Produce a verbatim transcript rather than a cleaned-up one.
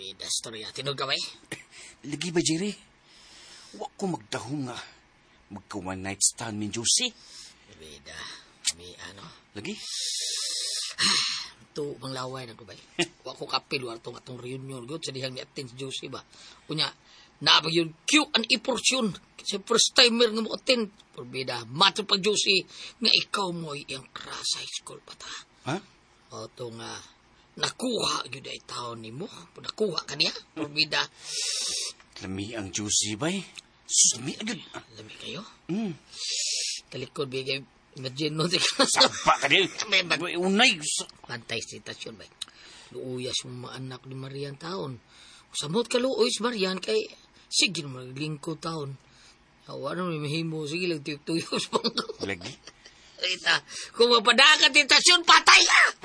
Bida, storya. Tinog ka ba eh? Lagi ba, Jerry? Wa ko magdahong nga. Magka one night stand min Josie. Bida, may ano? Lagi? Ito, pang laway na ko ba eh? Wa ko kapil, wa itong atong reunion. Good, sa dihang ni-attend si Josie ba? Kunya, naabag yun, Q and E portion. Kasi first timer nga mo attend. Bida, mato pa Josie, nga ikaw mo yung crush high school pa ta. Ha? O ito nga, nakuha yun ay taon ni mo. Nakuha ka niya, Bida. Lami ang Josie ba eh? Sumi agad. Lami kayo? Hmm. Kalikod, bigay, imagine mo. Sapa ka din. Unay. Pantay sitasyon ba? Luuyas yung mga anak ni Marian taon. Samot ka luuyas, Marian, kay sige naman, lingko taon. Awa naman, mahimo, sige lang, tuyos pang. Lagi? Rita, kung mapadagat sitasyon, patay ka!